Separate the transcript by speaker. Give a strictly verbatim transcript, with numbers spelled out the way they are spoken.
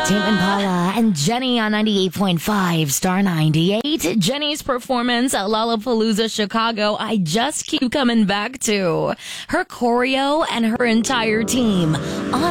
Speaker 1: Tame Impala and Jenny on ninety-eight point five, Star ninety-eight. Jenny's performance at Lollapalooza Chicago, I just keep coming back to. Her choreo and her entire team on